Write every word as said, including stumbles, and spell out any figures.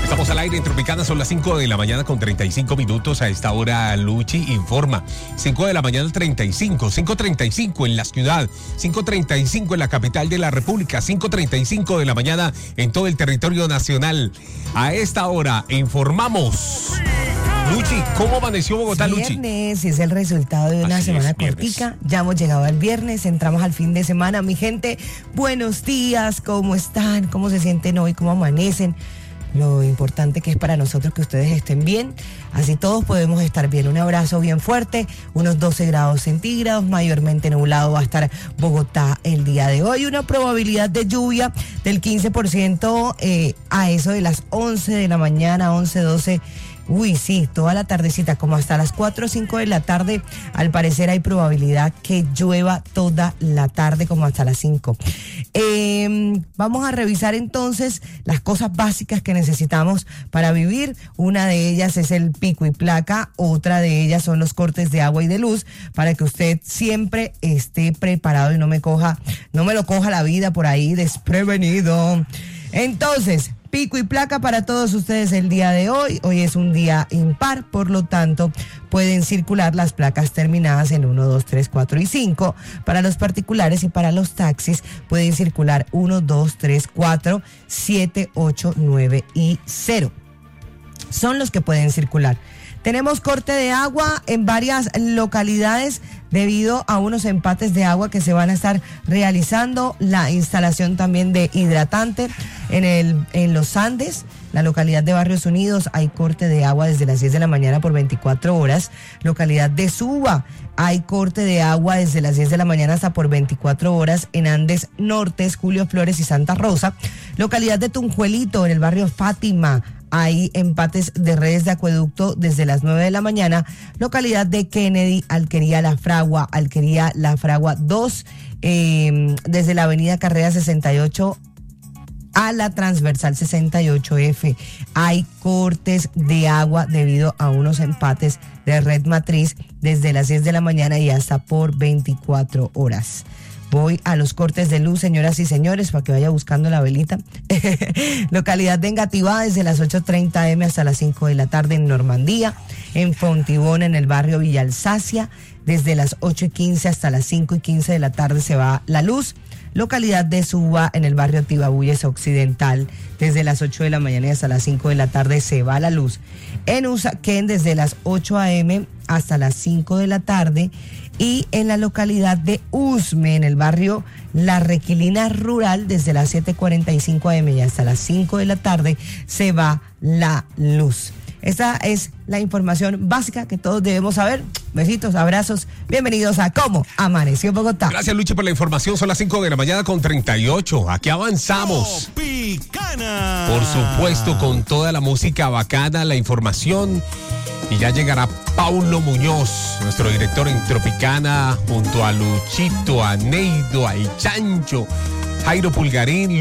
Estamos al aire en Tropicana, son las cinco de la mañana con treinta y cinco minutos. A esta hora Luchi informa. cinco de la mañana treinta y cinco, cinco treinta y cinco en la ciudad, cinco treinta y cinco en la capital de la República, cinco treinta y cinco de la mañana en todo el territorio nacional. A esta hora informamos. Luchi, ¿cómo amaneció Bogotá, Luchi? Viernes es el resultado de una Así semana es, cortica. Ya hemos llegado al viernes, entramos al fin de semana. Mi gente, buenos días, ¿cómo están? ¿Cómo se sienten hoy? ¿Cómo amanecen? Lo importante que es para nosotros que ustedes estén bien, así todos podemos estar bien. Un abrazo bien fuerte, unos doce grados centígrados, mayormente nublado va a estar Bogotá el día de hoy. Una probabilidad de lluvia del quince por ciento eh, a eso de las once de la mañana, once, doce. Uy, sí, toda la tardecita, como hasta las cuatro o cinco de la tarde, al parecer hay probabilidad que llueva toda la tarde, como hasta las cinco. Eh, vamos a revisar entonces las cosas básicas que necesitamos para vivir. Una de ellas es el pico y placa, otra de ellas son los cortes de agua y de luz, para que usted siempre esté preparado y no me coja, no me lo coja la vida por ahí desprevenido. Entonces, pico y placa para todos ustedes el día de hoy. Hoy es un día impar, por lo tanto, pueden circular las placas terminadas en uno, dos, tres, cuatro y cinco. Para los particulares y para los taxis pueden circular uno, dos, tres, cuatro, siete, ocho, nueve y cero. Son los que pueden circular. Tenemos corte de agua en varias localidades debido a unos empates de agua que se van a estar realizando. La instalación también de hidratante en, el, en los Andes, la localidad de Barrios Unidos, hay corte de agua desde las diez de la mañana por veinticuatro horas. Localidad de Suba, hay corte de agua desde las diez de la mañana hasta por veinticuatro horas en Andes Norte, Julio Flores y Santa Rosa. Localidad de Tunjuelito, en el barrio Fátima, hay empates de redes de acueducto desde las nueve de la mañana. Localidad de Kennedy, Alquería La Fragua, Alquería La Fragua dos, eh, desde la avenida Carrera sesenta y ocho a la transversal sesenta y ocho F. Hay cortes de agua debido a unos empates de red matriz desde las diez de la mañana y hasta por veinticuatro horas. Voy a los cortes de luz, señoras y señores, para que vaya buscando la velita. Localidad de Engativá, desde las ocho treinta eme hasta las cinco de la tarde en Normandía. En Fontibón, en el barrio Villa Alsacia, desde las ocho y quince hasta las cinco y quince de la tarde se va la luz. Localidad de Suba, en el barrio Tibabuyes Occidental, desde las ocho de la mañana y hasta las cinco de la tarde se va la luz. En Usaquén, desde las ocho a eme hasta las cinco de la tarde. Y en la localidad de Usme, en el barrio La Requilina Rural, desde las siete cuarenta y cinco eme y hasta las cinco de la tarde se va la luz. Esta es la información básica que todos debemos saber. Besitos, abrazos, bienvenidos a Cómo Amaneció Bogotá. Gracias, Luchi, por la información. Son las cinco de la mañana con treinta y ocho. Aquí avanzamos. Tropicana. Por supuesto, con toda la música bacana, la información. Y ya llegará Paulo Muñoz, nuestro director en Tropicana, junto a Luchito, a Neido, al Chancho, Jairo Pulgarín.